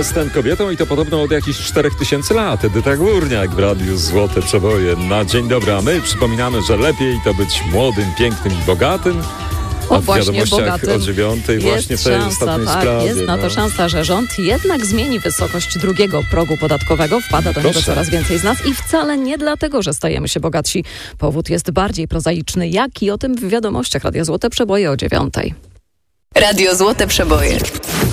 Jestem kobietą i to podobno od jakichś 4000 lat. Edyta Górniak w Radiu Złote Przeboje. Na dzień dobry, a my przypominamy, że lepiej to być młodym, pięknym i bogatym. A w wiadomościach o 9:00 właśnie w tej ostatniej sprawie. Jest na to szansa, że rząd jednak zmieni wysokość drugiego progu podatkowego. Wpada do niego coraz więcej z nas i wcale nie dlatego, że stajemy się bogatsi. Powód jest bardziej prozaiczny. Jak i o tym w wiadomościach Radia Złote Przeboje o 9:00. Radio Złote Przeboje.